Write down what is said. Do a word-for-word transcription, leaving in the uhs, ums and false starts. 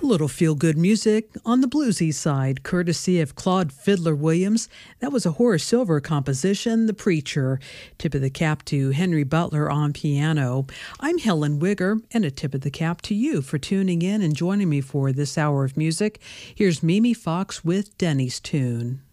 little feel-good music on the bluesy side, courtesy of Claude Fiddler Williams. That was a Horace Silver composition, The Preacher. Tip of the cap to Henry Butler on piano. I'm Helen Wigger, and a tip of the cap to you for tuning in and joining me for this hour of music. Here's Mimi Fox with Denny's Tune.